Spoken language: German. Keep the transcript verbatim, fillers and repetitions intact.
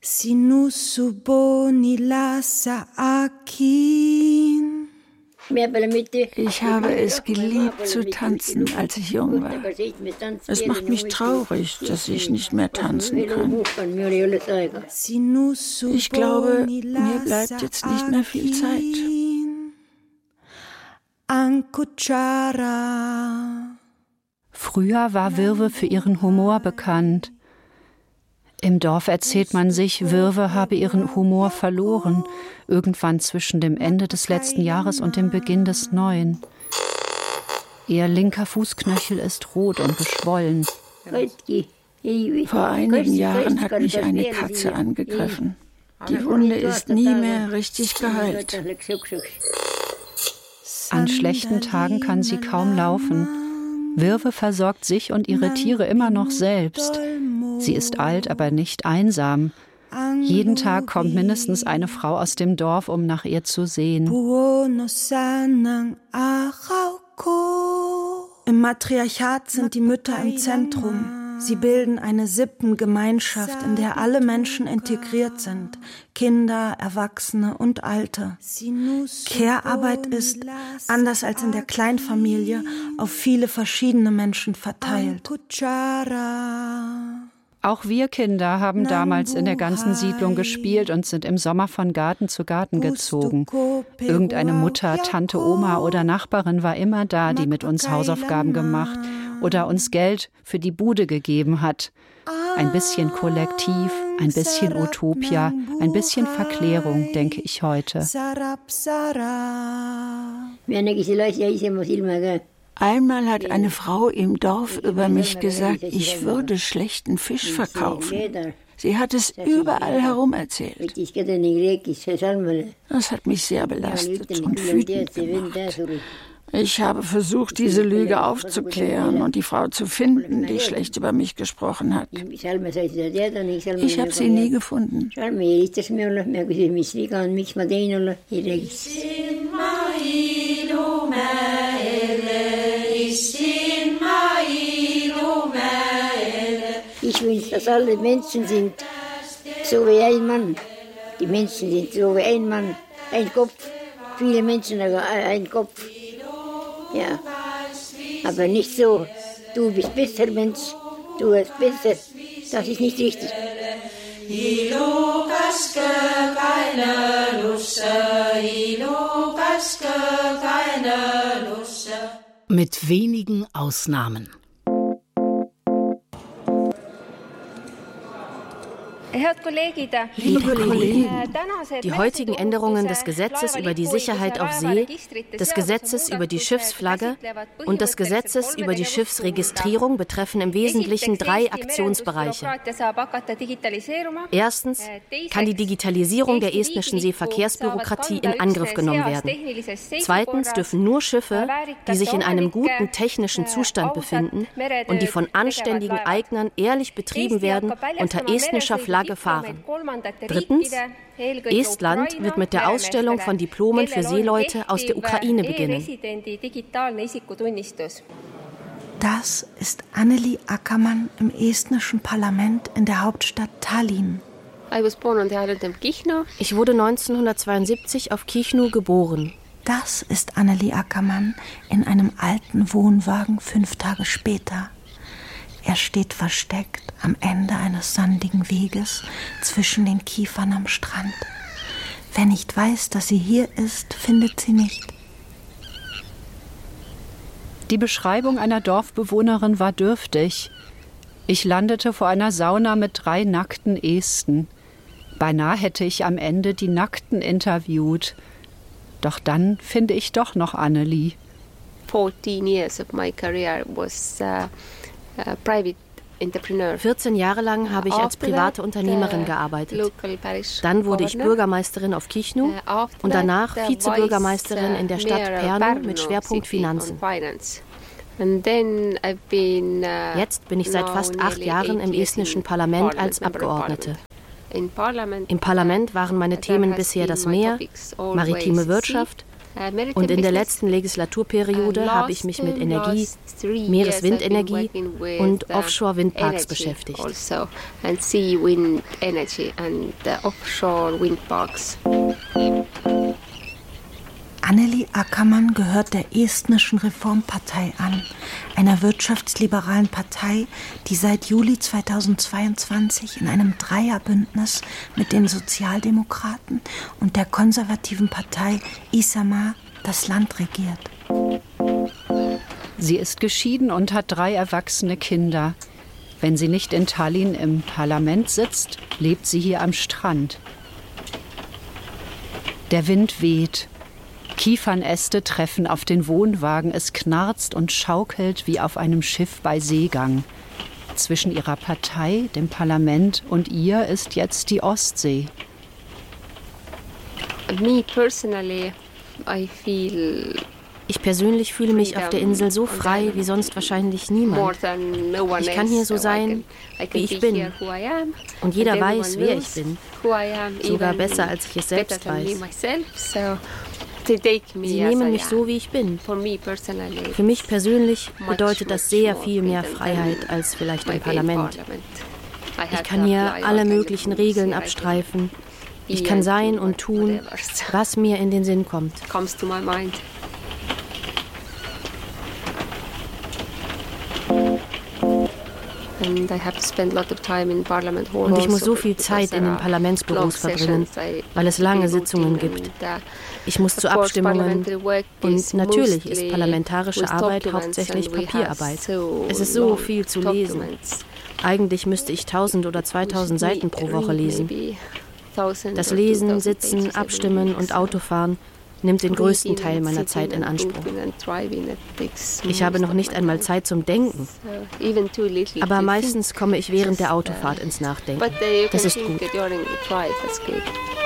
Ich habe es geliebt zu tanzen, als ich jung war. Es macht mich traurig, dass ich nicht mehr tanzen kann. Ich glaube, mir bleibt jetzt nicht mehr viel Zeit. Früher war Virve für ihren Humor bekannt. Im Dorf erzählt man sich, Virve habe ihren Humor verloren, irgendwann zwischen dem Ende des letzten Jahres und dem Beginn des neuen. Ihr linker Fußknöchel ist rot und geschwollen. Vor einigen Jahren hat mich eine Katze angegriffen. Die Wunde ist nie mehr richtig geheilt. An schlechten Tagen kann sie kaum laufen. Virve versorgt sich und ihre Tiere immer noch selbst. Sie ist alt, aber nicht einsam. Jeden Tag kommt mindestens eine Frau aus dem Dorf, um nach ihr zu sehen. Im Matriarchat sind die Mütter im Zentrum. Sie bilden eine Sippengemeinschaft, in der alle Menschen integriert sind, Kinder, Erwachsene und Alte. Care-Arbeit ist, anders als in der Kleinfamilie, auf viele verschiedene Menschen verteilt. Auch wir Kinder haben damals in der ganzen Siedlung gespielt und sind im Sommer von Garten zu Garten gezogen. Irgendeine Mutter, Tante, Oma oder Nachbarin war immer da, die mit uns Hausaufgaben gemacht oder uns Geld für die Bude gegeben hat. Ein bisschen Kollektiv, ein bisschen Utopia, ein bisschen Verklärung, denke ich heute. Einmal hat eine Frau im Dorf über mich gesagt, ich würde schlechten Fisch verkaufen. Sie hat es überall herum erzählt. Das hat mich sehr belastet und wütend gemacht. Ich habe versucht, diese Lüge aufzuklären und die Frau zu finden, die schlecht über mich gesprochen hat. Ich habe sie nie gefunden. Ich wünsche, dass alle Menschen sind so wie ein Mann. Die Menschen sind so wie ein Mann, ein Kopf. Viele Menschen haben einen Kopf. Ja, aber nicht so, du bist besser Mensch, du bist besser. Das ist nicht richtig. Mit wenigen Ausnahmen. Liebe Kollegen, die heutigen Änderungen des Gesetzes über die Sicherheit auf See, des Gesetzes über die Schiffsflagge und des Gesetzes über die Schiffsregistrierung betreffen im Wesentlichen drei Aktionsbereiche. Erstens kann die Digitalisierung der estnischen Seeverkehrsbürokratie in Angriff genommen werden. Zweitens dürfen nur Schiffe, die sich in einem guten technischen Zustand befinden und die von anständigen Eignern ehrlich betrieben werden, unter estnischer Flagge fahren. Drittens, Estland wird mit der Ausstellung von Diplomen für Seeleute aus der Ukraine beginnen. Das ist Anneli Ackermann im estnischen Parlament in der Hauptstadt Tallinn. Ich wurde neunzehnhundertzweiundsiebzig auf Kihnu geboren. Das ist Anneli Ackermann in einem alten Wohnwagen fünf Tage später. Er steht versteckt am Ende eines sandigen Weges zwischen den Kiefern am Strand. Wer nicht weiß, dass sie hier ist, findet sie nicht. Die Beschreibung einer Dorfbewohnerin war dürftig. Ich landete vor einer Sauna mit drei nackten Esten. Beinahe hätte ich am Ende die Nackten interviewt. Doch dann finde ich doch noch Anneli. fourteen years of my career was uh vierzehn Jahre lang habe ich als private Unternehmerin gearbeitet. Dann wurde ich Bürgermeisterin auf Kihnu und danach Vizebürgermeisterin in der Stadt Pärnu mit Schwerpunkt Finanzen. Jetzt bin ich seit fast acht Jahren im estnischen Parlament als Abgeordnete. Im Parlament waren meine Themen bisher das Meer, maritime Wirtschaft, Und in der letzten Legislaturperiode habe ich mich mit Energie, Meereswindenergie und Offshore-Windparks beschäftigt. Anneli Ackermann gehört der Estnischen Reformpartei an, einer wirtschaftsliberalen Partei, die seit Juli zweitausendzweiundzwanzig in einem Dreierbündnis mit den Sozialdemokraten und der konservativen Partei Isamaa das Land regiert. Sie ist geschieden und hat drei erwachsene Kinder. Wenn sie nicht in Tallinn im Parlament sitzt, lebt sie hier am Strand. Der Wind weht. Kiefernäste treffen auf den Wohnwagen. Es knarzt und schaukelt wie auf einem Schiff bei Seegang. Zwischen ihrer Partei, dem Parlament und ihr ist jetzt die Ostsee. Me personally, I feel Ich persönlich fühle mich auf der Insel so frei wie sonst wahrscheinlich niemand. Ich kann hier so sein, wie ich bin. Und jeder weiß, wer ich bin. Sogar besser, als ich es selbst weiß. Sie nehmen mich so, wie ich bin. Für mich persönlich bedeutet das sehr viel mehr Freiheit als vielleicht im Parlament. Ich kann hier alle möglichen Regeln abstreifen. Ich kann sein und tun, was mir in den Sinn kommt. Und ich muss so viel Zeit in den Parlamentsbüros verbringen, weil es lange Sitzungen gibt. Ich muss zu Abstimmungen und natürlich ist parlamentarische Arbeit hauptsächlich Papierarbeit. Es ist so viel zu lesen. Eigentlich müsste ich tausend oder zweitausend Seiten pro Woche lesen. Das Lesen, Sitzen, Abstimmen und Autofahren nimmt den größten Teil meiner Zeit in Anspruch. Ich habe noch nicht einmal Zeit zum Denken. Aber meistens komme ich während der Autofahrt ins Nachdenken. Das ist gut.